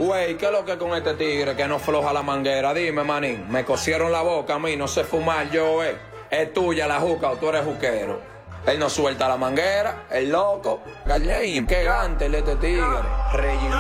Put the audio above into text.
Güey, ¿qué es lo que con este tigre que no floja la manguera? Dime, manín, me cosieron la boca a mí, no sé fumar yo, ¿Es tuya la juca o tú eres juquero? Él no suelta la manguera, el loco. Galleín, qué gante este tigre. Regina.